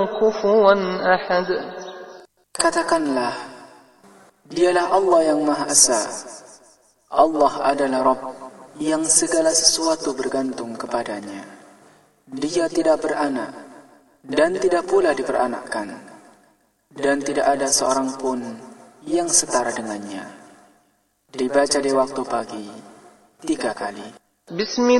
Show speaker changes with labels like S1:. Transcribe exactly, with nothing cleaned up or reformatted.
S1: كفوا أحد.
S2: Katakanlah, dialah Allah yang Maha Esa. Allah adalah Rabb yang segala sesuatu bergantung kepadanya. Dia tidak beranak dan tidak pula diperanakkan, dan tidak ada seorang pun yang setara dengannya. Dibaca di waktu pagi tiga kali.
S1: Bismillah.